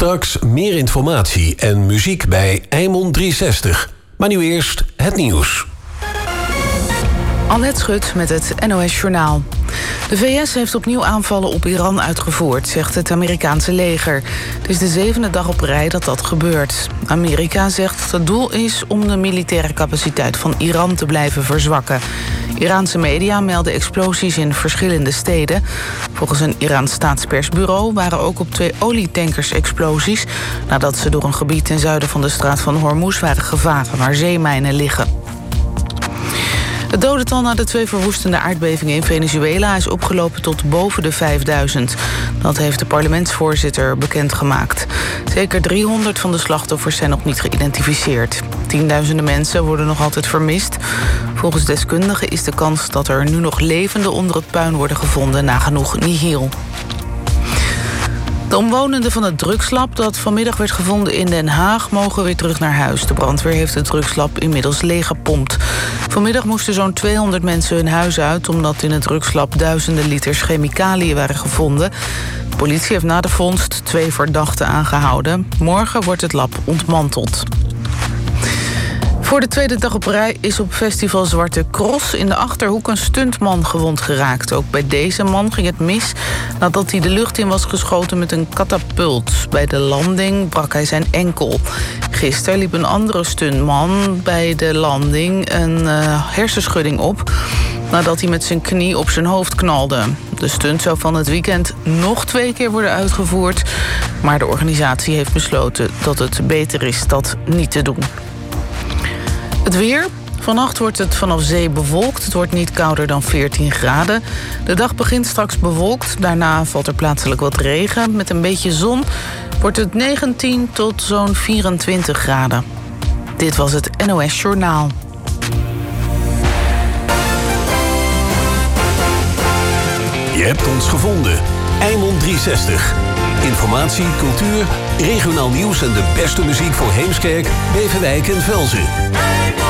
Straks meer informatie en muziek bij Eimond 360. Maar nu eerst het nieuws. Annette Schut met het NOS Journaal. De VS heeft opnieuw aanvallen op Iran uitgevoerd, zegt het Amerikaanse leger. Het is de 7e dag op rij dat gebeurt. Amerika zegt dat het doel is om de militaire capaciteit van Iran te blijven verzwakken. Iraanse media melden explosies in verschillende steden. Volgens een Iraans staatspersbureau waren ook op 2 olietankers explosies, nadat ze door een gebied ten zuiden van de straat van Hormuz waren gevaren waar zeemijnen liggen. Het dodental na de 2 verwoestende aardbevingen in Venezuela is opgelopen tot boven de 5000. Dat heeft de parlementsvoorzitter bekendgemaakt. Zeker 300 van de slachtoffers zijn nog niet geïdentificeerd. Tienduizenden mensen worden nog altijd vermist. Volgens deskundigen is de kans dat er nu nog levenden onder het puin worden gevonden nagenoeg nihil. De omwonenden van het drugslab dat vanmiddag werd gevonden in Den Haag mogen weer terug naar huis. De brandweer heeft het drugslab inmiddels leeggepompt. Vanmiddag moesten zo'n 200 mensen hun huis uit, omdat in het drugslab duizenden liters chemicaliën waren gevonden. De politie heeft na de vondst 2 verdachten aangehouden. Morgen wordt het lab ontmanteld. Voor de 2e dag op rij is op festival Zwarte Cross in de Achterhoek een stuntman gewond geraakt. Ook bij deze man ging het mis nadat hij de lucht in was geschoten met een katapult. Bij de landing brak hij zijn enkel. Gisteren liep een andere stuntman bij de landing een hersenschudding op nadat hij met zijn knie op zijn hoofd knalde. De stunt zou van het weekend nog 2 keer worden uitgevoerd, maar de organisatie heeft besloten dat het beter is dat niet te doen. Het weer. Vannacht wordt het vanaf zee bewolkt. Het wordt niet kouder dan 14 graden. De dag begint straks bewolkt. Daarna valt er plaatselijk wat regen. Met een beetje zon wordt het 19 tot zo'n 24 graden. Dit was het NOS Journaal. Je hebt ons gevonden. Eimond 360. Informatie, cultuur, regionaal nieuws en de beste muziek voor Heemskerk, Beverwijk en Velzen.